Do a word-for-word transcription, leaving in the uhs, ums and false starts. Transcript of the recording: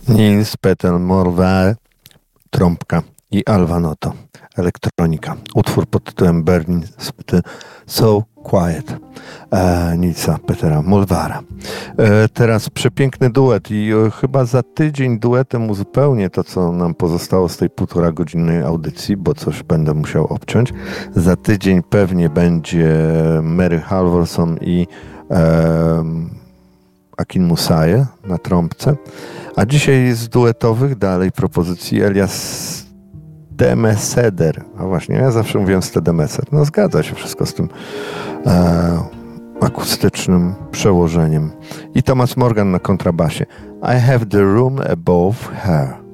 Nils Peter Morvale, trąbka i Alvanoto, elektronika. Utwór pod tytułem Burning So Quiet e, Nilsa Petera Molvara. E, teraz przepiękny duet i e, chyba za tydzień duetem uzupełnię to, co nam pozostało z tej półtora godzinnej audycji, bo coś będę musiał obciąć. Za tydzień pewnie będzie Mary Halvorson i e, Akin Musaye na trąbce. A dzisiaj z duetowych dalej propozycji Elias Demeseder. A właśnie, ja zawsze mówiłem Stedemeser. No zgadza się wszystko z tym e, akustycznym przełożeniem. I Thomas Morgan na kontrabasie. I have the room above her.